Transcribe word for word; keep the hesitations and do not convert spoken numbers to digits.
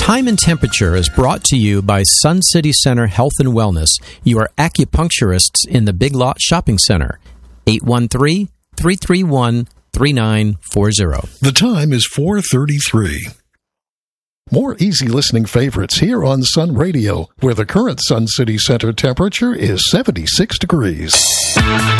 Time and Temperature is brought to you by Sun City Center Health and Wellness, your acupuncturists in the Big Lot Shopping Center. eight one three, three three one, three nine four zero. The time is four thirty-three. More easy listening favorites here on Sun Radio, where the current Sun City Center temperature is seventy-six degrees.